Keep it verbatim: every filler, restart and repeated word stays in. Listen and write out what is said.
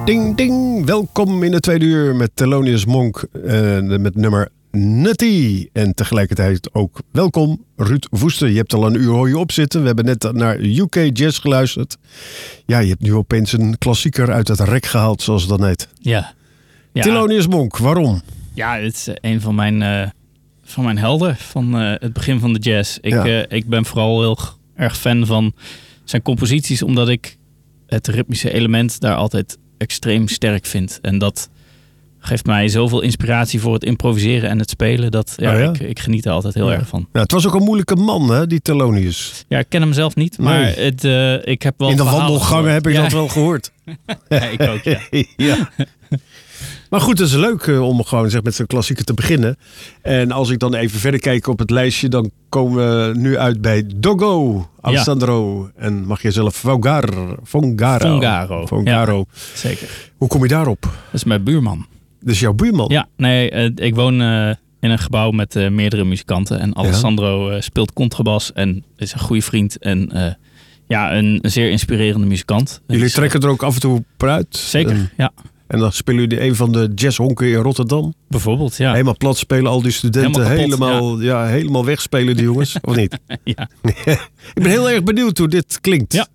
Ding, ding. Welkom in de tweede uur met Thelonious Monk uh, met nummer Nutty. En tegelijkertijd ook welkom Ruud Woester. Je hebt al een uur hoor je op zitten. We hebben net naar U K Jazz geluisterd. Ja, je hebt nu opeens een klassieker uit het rek gehaald, zoals het dan heet. Ja. ja. Thelonious Monk, waarom? Ja, het is een van mijn, uh, van mijn helden van uh, het begin van de jazz. Ik, ja. uh, ik ben vooral heel erg fan van zijn composities, omdat ik het ritmische element daar altijd extreem sterk vind. En dat geeft mij zoveel inspiratie voor het improviseren en het spelen. Dat ja, oh ja? Ik, ik geniet er altijd heel ja. erg van. Ja, het was ook een moeilijke man, hè, die Thelonious. Ja, ik ken hem zelf niet, maar nee. het, uh, ik heb wel in de wandelgangen gehoord. heb ik ja. dat wel gehoord. Ja, ik ook, ja. ja. Maar goed, het is leuk uh, om gewoon zeg, met zo'n klassieker te beginnen. En als ik dan even verder kijk op het lijstje, dan komen we nu uit bij Dogo, Alessandro. Ja. En mag je zelf Fogar, Fongaro. Fongaro. Fongaro. Ja, zeker. Hoe kom je daarop? Dat is mijn buurman. Dat is jouw buurman? Ja, nee, uh, ik woon uh, in een gebouw met uh, meerdere muzikanten. En Alessandro uh, speelt contrabas en is een goede vriend. En uh, ja, een, een zeer inspirerende muzikant. Jullie dus, trekken er ook af en toe uit? Zeker, en, ja. En dan spelen jullie een van de jazzhonken in Rotterdam? Bijvoorbeeld, ja. Helemaal plat spelen, al die studenten helemaal, kapot, helemaal, ja. Ja, helemaal wegspelen, die jongens. Of niet? Ja. Ik ben heel erg benieuwd hoe dit klinkt. Ja.